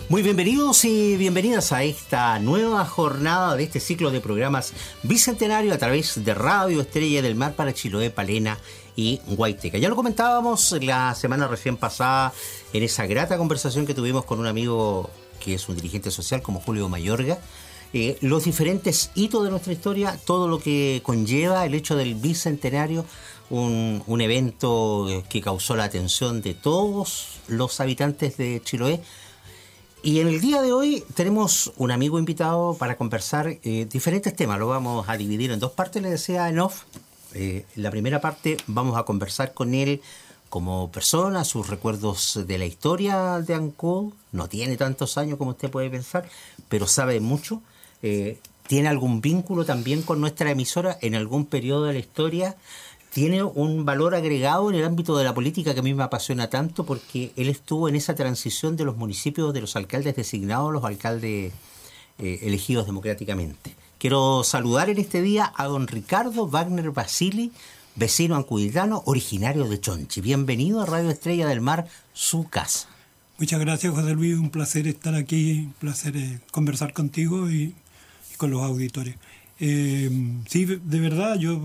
Muy bienvenidos y bienvenidas a esta nueva jornada de este ciclo de programas bicentenario a través de Radio Estrella del Mar para Chiloé, Palena y Huayteca. Ya lo comentábamos la semana recién pasada en esa grata conversación que tuvimos con un amigo que es un dirigente social como Julio Mayorga, los diferentes hitos de nuestra historia, todo lo que conlleva el hecho del bicentenario, un evento que causó la atención de todos los habitantes de Chiloé. Y en el día de hoy tenemos un amigo invitado para conversar diferentes temas. Lo vamos a dividir en dos partes, le decía en off. La primera parte vamos a conversar con él como persona, sus recuerdos de la historia de Ancud. No tiene tantos años como usted puede pensar, pero sabe mucho. Tiene algún vínculo también con nuestra emisora en algún periodo de la historia. Tiene un valor agregado en el ámbito de la política que a mí me apasiona tanto porque él estuvo en esa transición de los municipios, de los alcaldes designados a los alcaldes elegidos democráticamente. Quiero saludar en este día a don Ricardo Wagner Basili, vecino ancuditano, originario de Chonchi. Bienvenido a Radio Estrella del Mar, su casa. Muchas gracias, José Luis. Un placer estar aquí, un placer conversar contigo y con los auditores. Sí, de verdad, yo...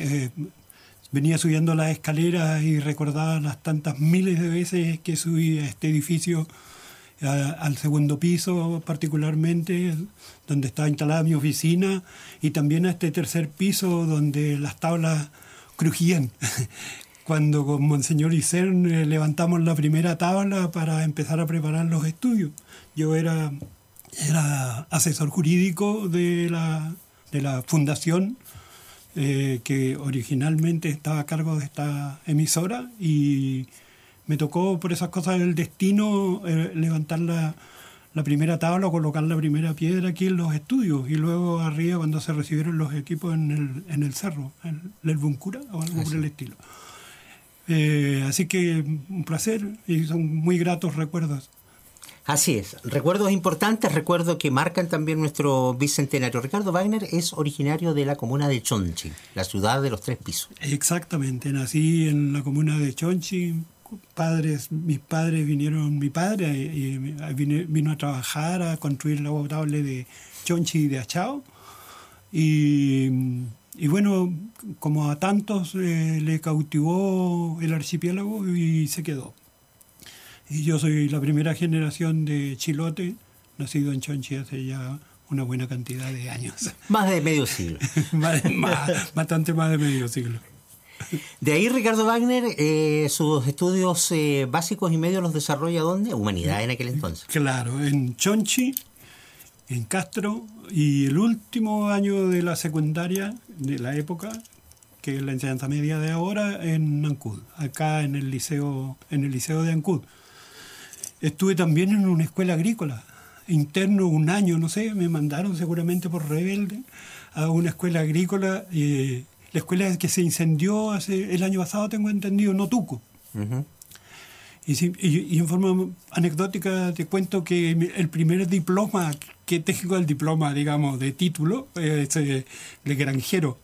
venía subiendo las escaleras y recordaba las tantas miles de veces que subí a este edificio, al segundo piso particularmente, donde estaba instalada mi oficina, y también a este tercer piso donde las tablas crujían. Cuando con Monseñor Isern levantamos la primera tabla para empezar a preparar los estudios. Yo era asesor jurídico de la fundación, que originalmente estaba a cargo de esta emisora, y me tocó por esas cosas del destino levantar la primera tabla o colocar la primera piedra aquí en los estudios, y luego arriba cuando se recibieron los equipos en el cerro, en el Buncura o algo por el estilo. Así que un placer y son muy gratos recuerdos. Así es, recuerdos importantes, recuerdos que marcan también nuestro bicentenario. Ricardo Wagner es originario de la comuna de Chonchi, la ciudad de los tres pisos. Exactamente, nací en la comuna de Chonchi. Mis padres vinieron, mi padre vino a trabajar, a construir el agua potable de Chonchi y de Achao. Y bueno, como a tantos le cautivó el archipiélago y se quedó. Y yo soy la primera generación de chilote, nacido en Chonchi hace ya una buena cantidad de años. Más de medio siglo. Bastante más de medio siglo. De ahí, Ricardo Wagner, sus estudios básicos y medios los desarrolla ¿dónde? Humanidad en aquel entonces. Claro, en Chonchi, en Castro, y el último año de la secundaria de la época, que es la enseñanza media de ahora, en Ancud, acá en el liceo de Ancud. Estuve también en una escuela agrícola, interno un año, no sé, me mandaron seguramente por rebelde a una escuela agrícola, la escuela que se incendió el año pasado, tengo entendido, Notuco. Uh-huh. Y en forma anecdótica te cuento que el primer diploma que tengo, el diploma, digamos, de título, es de granjero.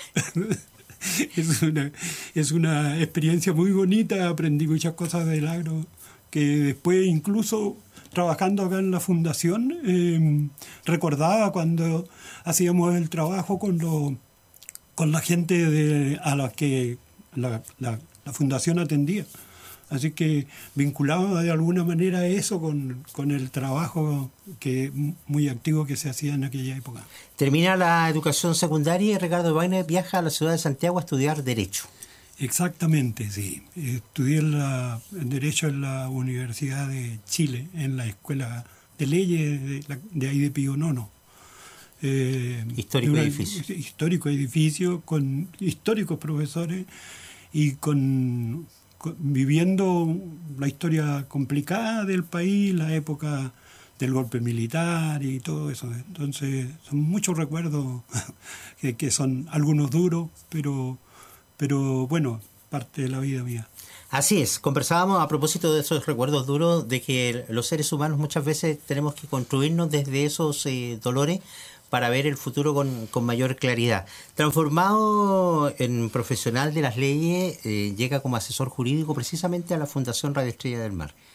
Es una experiencia muy bonita, aprendí muchas cosas del agro, que después incluso trabajando acá en la fundación recordaba cuando hacíamos el trabajo con la gente a la que la fundación atendía. Así que vinculaba de alguna manera eso con el trabajo muy activo que se hacía en aquella época. Termina la educación secundaria y Ricardo Wagner viaja a la ciudad de Santiago a estudiar Derecho. Exactamente, sí. Estudié Derecho en la Universidad de Chile, en la Escuela de Leyes de ahí de Pío IX. Histórico edificio. Histórico edificio, con históricos profesores y viviendo la historia complicada del país, la época del golpe militar y todo eso. Entonces son muchos recuerdos que son algunos duros, pero bueno, parte de la vida mía. Así es, conversábamos a propósito de esos recuerdos duros, de que los seres humanos muchas veces tenemos que construirnos desde esos dolores para ver el futuro con mayor claridad. Transformado en profesional de las leyes, llega como asesor jurídico precisamente a la Fundación Radio Estrella del Mar.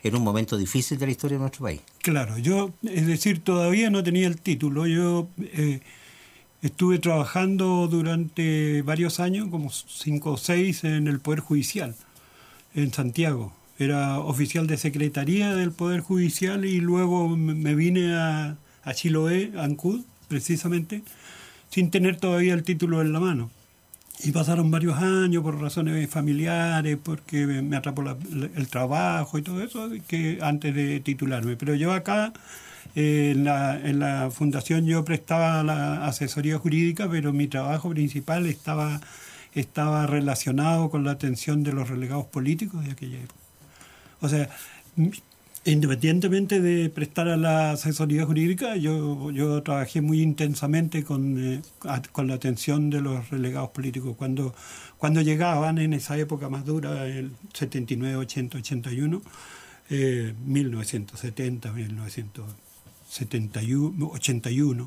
en un momento difícil de la historia de nuestro país. Claro, yo, es decir, todavía no tenía el título. Yo estuve trabajando durante varios años, como 5 o 6, en el Poder Judicial, en Santiago. Era oficial de secretaría del Poder Judicial y luego me vine a Chiloé, a Ancud, precisamente, sin tener todavía el título en la mano. Y pasaron varios años por razones familiares, porque me atrapó el trabajo y todo eso, que antes de titularme. Pero yo acá, en la fundación, yo prestaba la asesoría jurídica, pero mi trabajo principal estaba relacionado con la atención de los relegados políticos de aquella época. O sea, independientemente de prestar a la asesoría jurídica, yo trabajé muy intensamente con la atención de los relegados políticos. Cuando llegaban en esa época más dura, el 79, 80, 81, 1970, 1971, 81,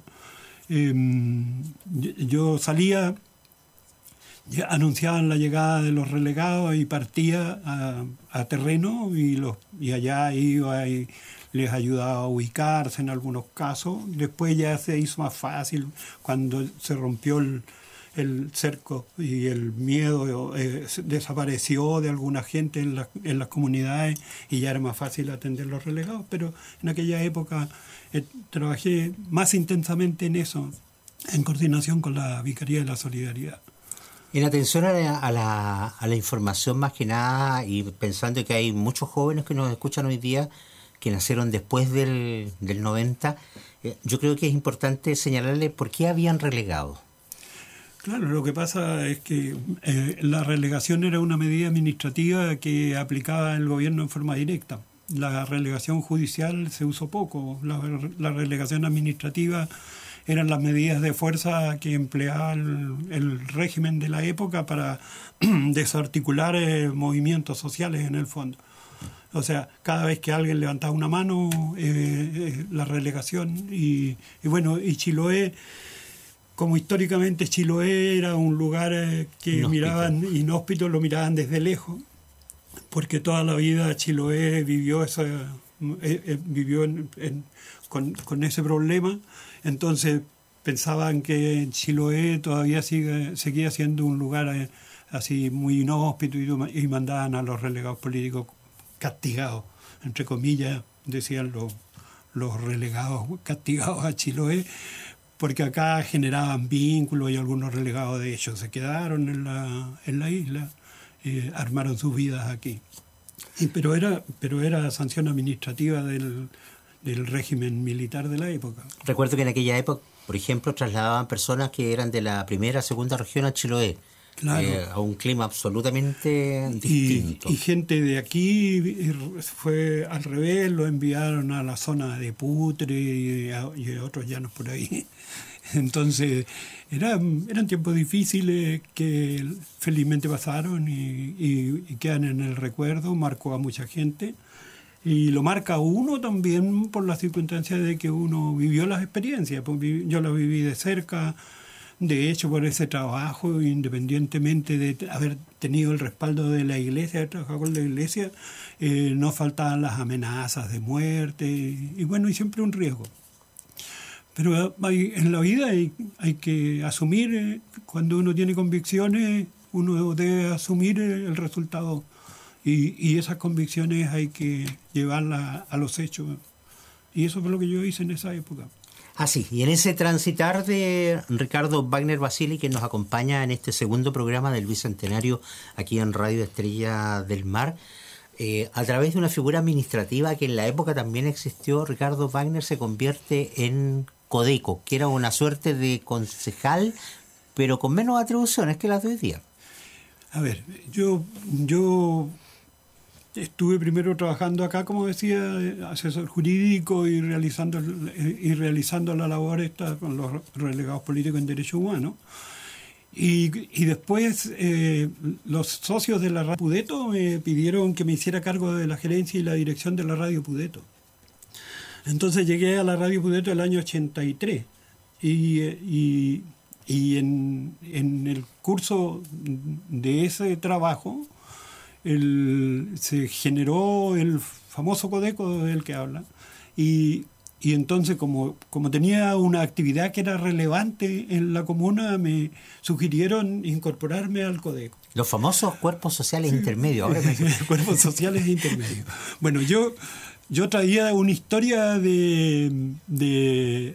yo salía, anunciaban la llegada de los relegados y partía a terreno y allá iba y les ayudaba a ubicarse en algunos casos. Después ya se hizo más fácil cuando se rompió el cerco y el miedo desapareció de alguna gente en las comunidades y ya era más fácil atender los relegados. Pero en aquella época trabajé más intensamente en eso, en coordinación con la Vicaría de la Solidaridad. En atención a la información más que nada, y pensando que hay muchos jóvenes que nos escuchan hoy día que nacieron después del 90, yo creo que es importante señalarle por qué habían relegado. Claro, lo que pasa es que la relegación era una medida administrativa que aplicaba el gobierno en forma directa. La relegación judicial se usó poco. La relegación administrativa eran las medidas de fuerza que empleaba el régimen de la época para desarticular movimientos sociales en el fondo. O sea, cada vez que alguien levantaba una mano, la relegación. Y Chiloé, como históricamente Chiloé era un lugar que inhóspito. Miraban inhóspito, lo miraban desde lejos, porque toda la vida Chiloé vivió con ese problema. Entonces pensaban que Chiloé todavía seguía siendo un lugar así muy inhóspito y mandaban a los relegados políticos castigados, entre comillas, decían los relegados castigados a Chiloé, porque acá generaban vínculos y algunos relegados de ellos se quedaron en la isla, armaron sus vidas aquí. Pero era sanción administrativa del régimen militar de la época. Recuerdo que en aquella época, por ejemplo, trasladaban personas que eran de la primera, segunda región a Chiloé, claro, a un clima absolutamente distinto. Y gente de aquí fue al revés, lo enviaron a la zona de Putre y a otros llanos por ahí. Entonces eran tiempos difíciles que felizmente pasaron y quedan en el recuerdo, marcó a mucha gente. Y lo marca a uno también por las circunstancias de que uno vivió las experiencias. Yo las viví de cerca, de hecho, por ese trabajo, independientemente de haber tenido el respaldo de la iglesia, haber trabajado con la iglesia, no faltaban las amenazas de muerte y siempre un riesgo. Pero en la vida hay que asumir, cuando uno tiene convicciones, uno debe asumir el resultado. Y esas convicciones hay que llevarlas a los hechos. Y eso fue lo que yo hice en esa época. Sí, y en ese transitar de Ricardo Wagner Basili, que nos acompaña en este segundo programa del Bicentenario aquí en Radio Estrella del Mar, a través de una figura administrativa que en la época también existió, Ricardo Wagner se convierte en Codeco, que era una suerte de concejal, pero con menos atribuciones que las de hoy día. A ver, yo estuve primero trabajando acá, como decía, asesor jurídico y realizando la labor esta con los relegados políticos en derechos humanos. Y después los socios de la Radio Pudeto me pidieron que me hiciera cargo de la gerencia y la dirección de la Radio Pudeto. Entonces llegué a la Radio Pudeto el año 83 y en el curso de ese trabajo se generó el famoso Codeco del que habla, y entonces como tenía una actividad que era relevante en la comuna, me sugirieron incorporarme al Codeco. Los famosos cuerpos sociales intermedios. Ahora Cuerpos sociales intermedios. Bueno, yo traía una historia de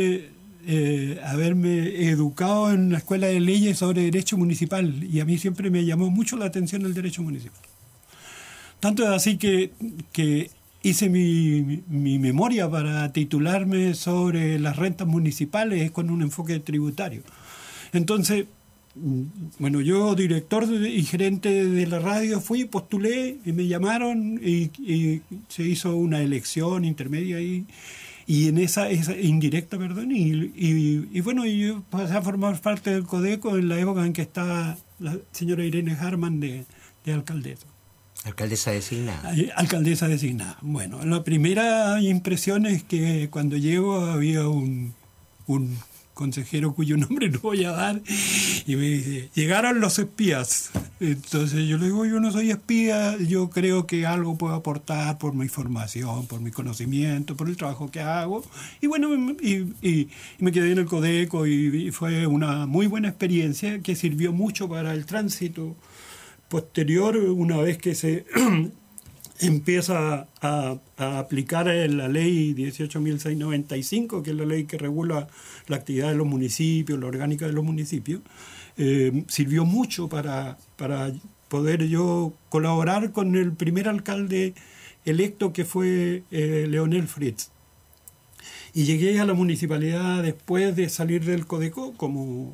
haberme educado en la escuela de leyes sobre derecho municipal, y a mí siempre me llamó mucho la atención el derecho municipal. Tanto es así que hice mi memoria para titularme sobre las rentas municipales con un enfoque tributario. Entonces, bueno, yo, director y gerente de la radio, postulé y me llamaron y se hizo una elección intermedia ahí. Y en esa indirecta, perdón, y bueno, yo pasé a formar parte del Codeco en la época en que estaba la señora Irene Harman de alcaldesa. Alcaldesa designada. Alcaldesa designada. Bueno, la primera impresión es que cuando llego había un consejero cuyo nombre no voy a dar, y me dice: llegaron los espías. Entonces yo le digo: yo no soy espía, yo creo que algo puedo aportar por mi formación, por mi conocimiento, por el trabajo que hago. Y bueno, y me quedé en el Codeco, y fue una muy buena experiencia que sirvió mucho para el tránsito posterior, una vez que se empieza a aplicar la ley 18.695, que es la ley que regula la actividad de los municipios, la orgánica de los municipios. Sirvió mucho para poder yo colaborar con el primer alcalde electo, que fue Leonel Fritz. Y llegué a la municipalidad después de salir del Codeco como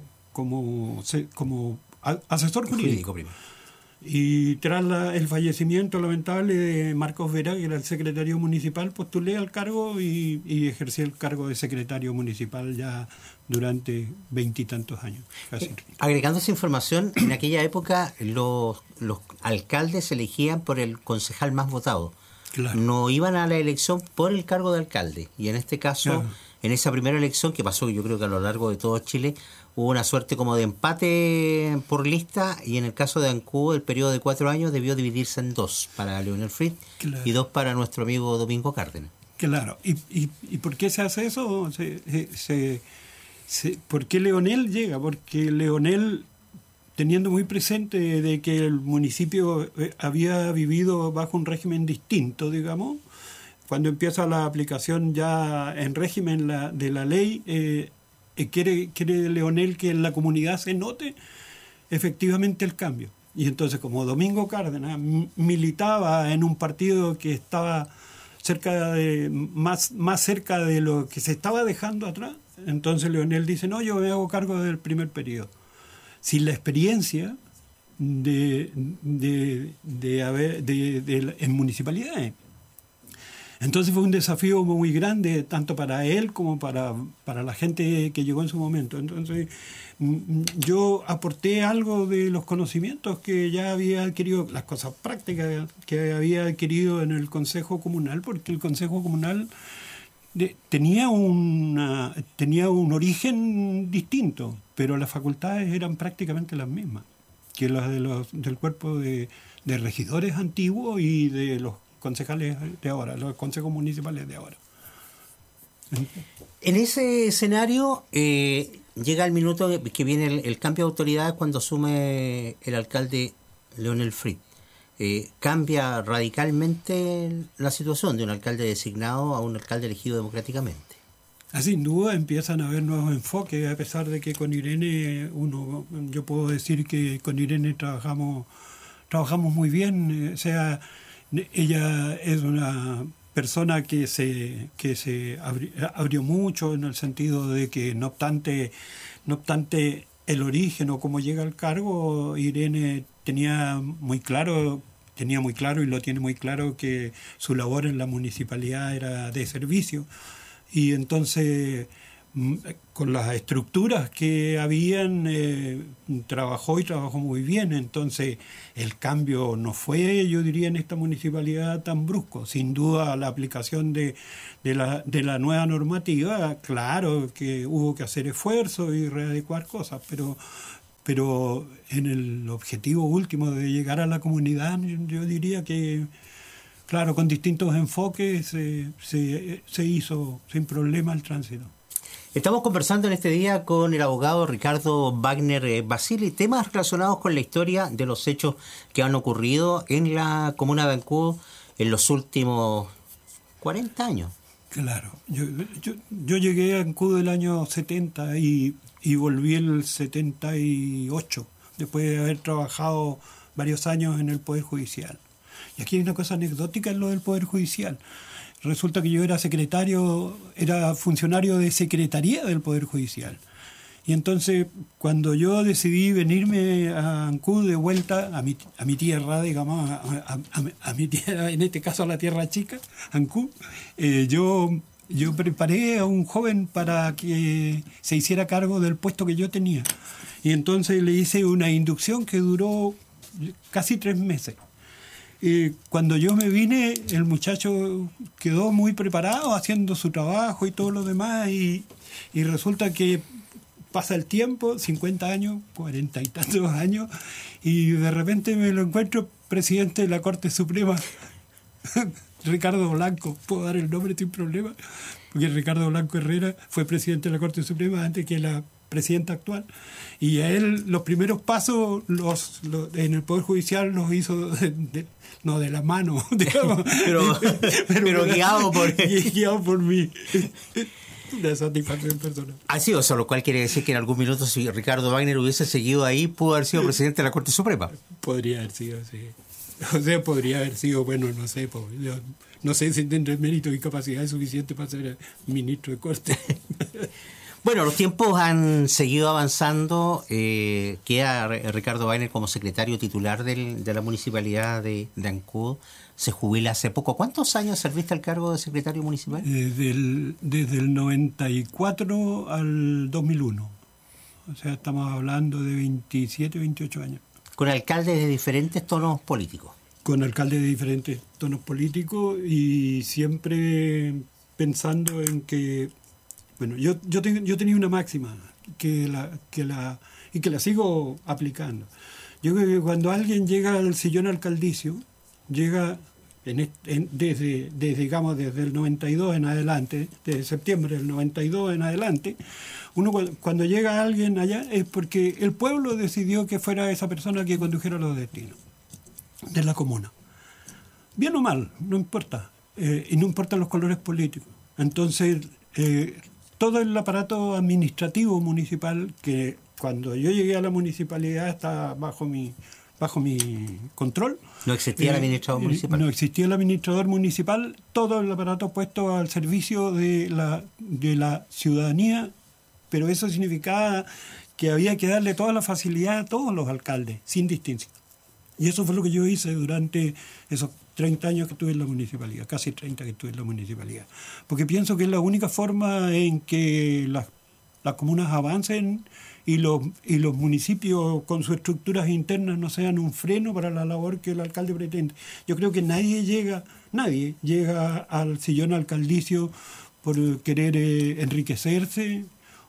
asesor jurídico. Y tras el fallecimiento lamentable de Marcos Vera, que era el secretario municipal, postulé al cargo y ejercí el cargo de secretario municipal ya durante 20 y tantos años. Casi. Agregando esa información, en aquella época los alcaldes se elegían por el concejal más votado. Claro. No iban a la elección por el cargo de alcalde. Y en este caso, claro, en esa primera elección, que pasó yo creo que a lo largo de todo Chile, hubo una suerte como de empate por lista, y en el caso de Ancud el periodo de 4 años debió dividirse en 2 para Leonel Fritz, claro, y 2 para nuestro amigo Domingo Cárdenas. Claro. ¿Y por qué se hace eso? ¿Por qué Leonel llega? Porque Leonel, teniendo muy presente de que el municipio había vivido bajo un régimen distinto, digamos, cuando empieza la aplicación ya en régimen de la ley, quiere Leonel que en la comunidad se note efectivamente el cambio. Y entonces, como Domingo Cárdenas militaba en un partido que estaba más cerca de lo que se estaba dejando atrás, entonces Leonel dice: no, yo me hago cargo del primer periodo. Sin la experiencia en municipalidades. Entonces fue un desafío muy grande, tanto para él como para la gente que llegó en su momento. Entonces yo aporté algo de los conocimientos que ya había adquirido, las cosas prácticas que había adquirido en el Consejo Comunal, porque el Consejo Comunal tenía un origen distinto, pero las facultades eran prácticamente las mismas que las del cuerpo de regidores antiguos y de los concejales de ahora, los consejos municipales de ahora. En ese escenario llega el minuto que viene el cambio de autoridad cuando asume el alcalde Leonel Fritz. Cambia radicalmente la situación de un alcalde designado a un alcalde elegido democráticamente. Sin duda empiezan a haber nuevos enfoques, a pesar de que con Irene, yo puedo decir que con Irene trabajamos muy bien. O sea, ella es una persona que se abrió mucho, en el sentido de que no obstante el origen o cómo llega al cargo, Irene tenía muy claro y lo tiene muy claro que su labor en la municipalidad era de servicio. Y entonces, con las estructuras que habían, trabajó muy bien. Entonces, el cambio no fue, yo diría, en esta municipalidad tan brusco. Sin duda, la aplicación de la nueva normativa, claro que hubo que hacer esfuerzos y readecuar cosas, pero en el objetivo último de llegar a la comunidad, yo diría que, claro, con distintos enfoques se hizo sin problema el tránsito. Estamos conversando en este día con el abogado Ricardo Wagner Basili, temas relacionados con la historia de los hechos que han ocurrido en la comuna de Ancud en los últimos 40 años. Claro, yo llegué a Ancud el año 70 y volví el 78, después de haber trabajado varios años en el Poder Judicial. Y aquí hay una cosa anecdótica en lo del Poder Judicial. Resulta que yo era funcionario de secretaría del Poder Judicial. Y entonces, cuando yo decidí venirme a Ancud de vuelta a mi tierra, digamos, a mi tierra, en este caso a la tierra chica, Ancud, yo preparé a un joven para que se hiciera cargo del puesto que yo tenía. Y entonces le hice una inducción que duró casi 3 meses. Cuando yo me vine, el muchacho quedó muy preparado haciendo su trabajo y todo lo demás, y resulta que pasa el tiempo, 50 años, 40 y tantos años, y de repente me lo encuentro presidente de la Corte Suprema, Ricardo Blanco. ¿Puedo dar el nombre sin problema? Porque Ricardo Blanco Herrera fue presidente de la Corte Suprema antes que la presidenta actual, y a él los primeros pasos en el Poder Judicial los hizo no de la mano, digamos, pero guiado por mí. Una satisfacción personal. Así, o sea, lo cual quiere decir que en algún minuto, si Ricardo Wagner hubiese seguido ahí, pudo haber sido presidente de la Corte Suprema. Podría haber sido, sí. O sea, podría haber sido, bueno, no sé, yo no sé si tendré mérito y capacidad suficiente para ser ministro de Corte. Bueno, los tiempos han seguido avanzando. Queda Ricardo Wagner como secretario titular de la municipalidad de Ancud. Se jubila hace poco. ¿Cuántos años serviste al cargo de secretario municipal? Desde el 94 al 2001. O sea, estamos hablando de 27, 28 años. Con alcaldes de diferentes tonos políticos. Con alcaldes de diferentes tonos políticos, y siempre pensando en que, bueno, yo tenía una máxima que la sigo aplicando. Yo creo que cuando alguien llega al sillón alcaldicio, llega desde el 92 en adelante, desde septiembre del 92 en adelante, uno cuando llega alguien allá es porque el pueblo decidió que fuera esa persona que condujera los destinos de la comuna. Bien o mal, no importa. Y no importan los colores políticos. Entonces, todo el aparato administrativo municipal, que cuando yo llegué a la municipalidad estaba bajo mi control. ¿No existía el administrador municipal? No existía el administrador municipal, todo el aparato puesto al servicio de la ciudadanía, pero eso significaba que había que darle toda la facilidad a todos los alcaldes, sin distinción. Y eso fue lo que yo hice durante esos 30 años que estuve en la municipalidad, casi 30 que estuve en la municipalidad. Porque pienso que es la única forma en que las comunas avancen y los municipios con sus estructuras internas no sean un freno para la labor que el alcalde pretende. Yo creo que nadie llega al sillón alcaldicio por querer enriquecerse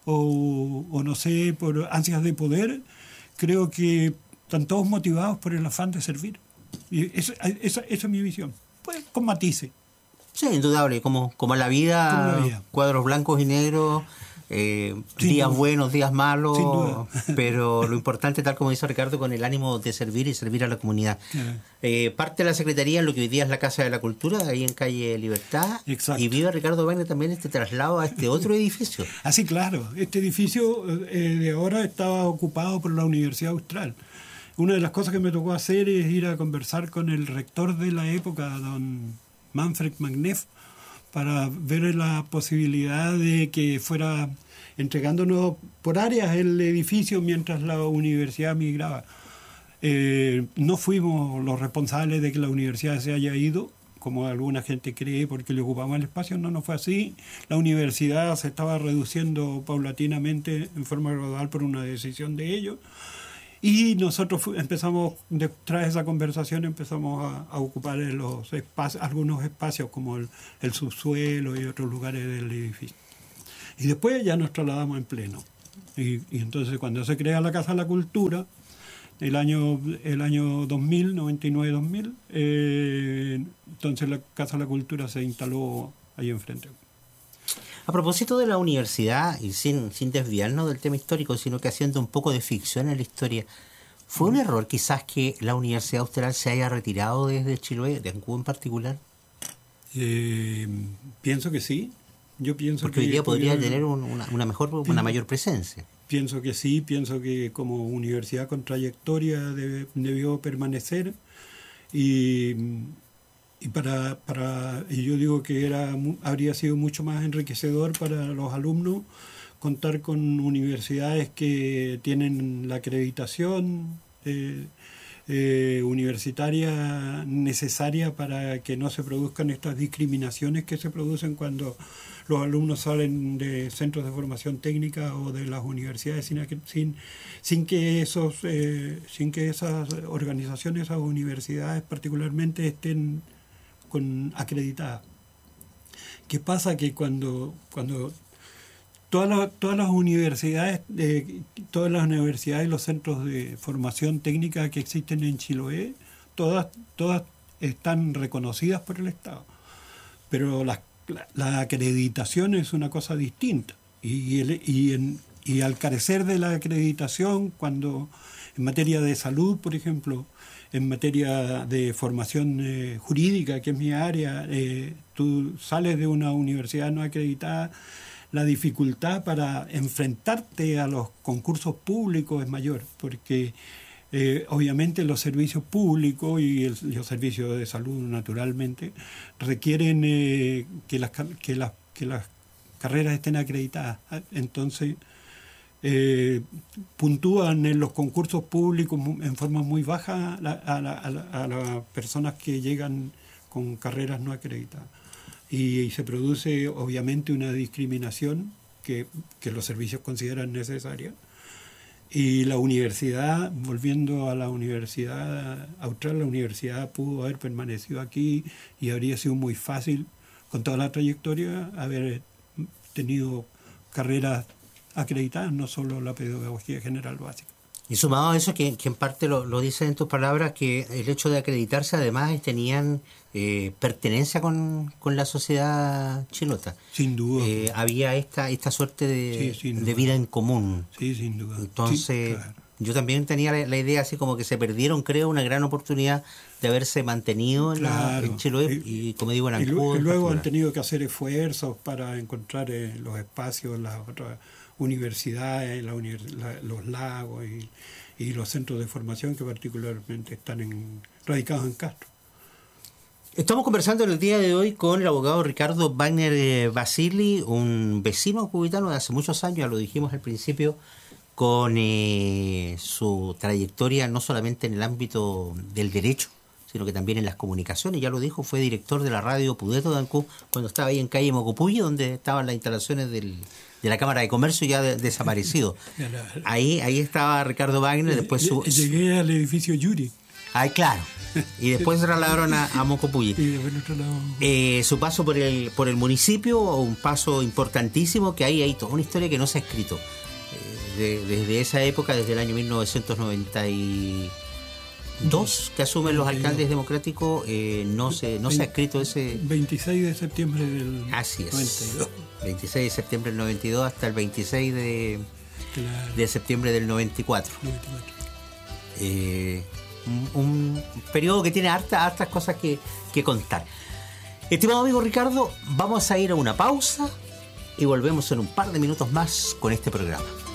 o no sé, por ansias de poder. Creo que están todos motivados por el afán de servir. Y esa es mi visión. Pues con matices. Sí, indudable, como la vida, cuadros blancos y negros, días buenos, días malos, sin duda. Pero lo importante, tal como dice Ricardo, con el ánimo de servir y servir a la comunidad. Parte de la Secretaría en lo que hoy día es la Casa de la Cultura, ahí en calle Libertad. Exacto. Y vive Ricardo Wagner también este traslado a este otro edificio. Así, claro. Este edificio de ahora estaba ocupado por la Universidad Austral. Una de las cosas que me tocó hacer es ir a conversar con el rector de la época, don Manfred Magneff, para ver la posibilidad de que fuera entregándonos por áreas el edificio mientras la universidad migraba. No fuimos los responsables de que la universidad se haya ido, como alguna gente cree, porque le ocupamos el espacio. No fue así. La universidad se estaba reduciendo paulatinamente en forma gradual por una decisión de ellos. Y nosotros empezamos, tras esa conversación, empezamos a ocupar los espacios, algunos espacios como el subsuelo y otros lugares del edificio. Y después ya nos trasladamos en pleno. Y entonces cuando se crea la Casa de la Cultura, el año 2000, 99-2000, entonces la Casa de la Cultura se instaló ahí enfrente. A propósito de la universidad, y sin desviarnos del tema histórico, sino que haciendo un poco de ficción en la historia, ¿fue un error quizás que la Universidad Austral se haya retirado desde Chiloé, de Ancud en particular? Pienso que sí. Yo pienso porque hoy día podría tener una mayor presencia. Pienso que sí, pienso que como universidad con trayectoria debió permanecer y yo digo que habría sido mucho más enriquecedor para los alumnos contar con universidades que tienen la acreditación universitaria necesaria para que no se produzcan estas discriminaciones que se producen cuando los alumnos salen de centros de formación técnica o de las universidades sin que esas organizaciones, esas universidades particularmente estén acreditadas. ¿Qué pasa? Que cuando todas las universidades y los centros de formación técnica que existen en Chiloé, todas están reconocidas por el Estado, pero la acreditación es una cosa distinta y al carecer de la acreditación, cuando en materia de salud, por ejemplo, en materia de formación jurídica, que es mi área, tú sales de una universidad no acreditada, la dificultad para enfrentarte a los concursos públicos es mayor, porque obviamente los servicios públicos y los servicios de salud, naturalmente, requieren que las carreras estén acreditadas. Entonces, puntúan en los concursos públicos en forma muy baja a las personas que llegan con carreras no acreditadas. Y se produce obviamente una discriminación que los servicios consideran necesaria. Y la universidad, volviendo a la Universidad Austral, la universidad pudo haber permanecido aquí y habría sido muy fácil, con toda la trayectoria, haber tenido carreras acreditadas, no solo la pedagogía general básica. Y sumado a eso, que en parte lo dices en tus palabras, que el hecho de acreditarse además tenían pertenencia con la sociedad chilota. Sin duda. Había esta suerte de vida en común. Sí, sin duda. Entonces, sí, claro. Yo también tenía la idea así como que se perdieron, creo, una gran oportunidad de haberse mantenido en Chiloé y, como digo, en Ancud. Y luego han tenido que hacer esfuerzos para encontrar los espacios, las otras universidades, los lagos y los centros de formación que particularmente están radicados en Castro. Estamos conversando en el día de hoy con el abogado Ricardo Wagner Basili, un vecino cubitano de hace muchos años, ya lo dijimos al principio, con su trayectoria no solamente en el ámbito del derecho, sino que también en las comunicaciones. Ya lo dijo, fue director de la radio Pudeto de Ancud cuando estaba ahí en calle Mocopuyi, donde estaban las instalaciones de la Cámara de Comercio, ya desaparecido. Ahí estaba Ricardo Wagner. Después llegué al edificio Yuri. Ay, claro. Y después se trasladaron a Mocopuyi. Su paso por el municipio, un paso importantísimo, que hay toda una historia que no se ha escrito. Desde esa época, desde el año 1992, que asumen los alcaldes democráticos, no se ha escrito ese... 26 de septiembre del 92. 26 de septiembre del 92 hasta el 26 de septiembre del 94. Un periodo que tiene hartas cosas que contar. Estimado amigo Ricardo, vamos a ir a una pausa y volvemos en un par de minutos más con este programa.